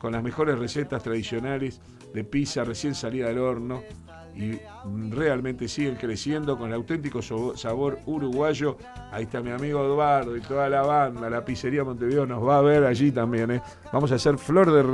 con las mejores recetas tradicionales de pizza recién salida del horno y realmente siguen creciendo con el auténtico sabor uruguayo. Ahí está mi amigo Eduardo y toda la banda, la pizzería Montevideo nos va a ver allí también, ¿eh? Vamos a hacer flor de